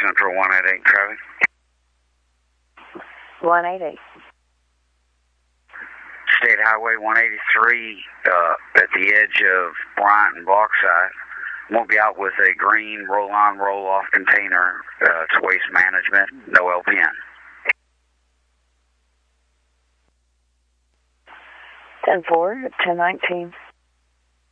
Central 188 traffic. 188. State Highway 183 at the edge of Bryant and Bauxite. Won't be out with a green roll-on, roll-off container. It's waste management, no LPN. 10-4, 1019.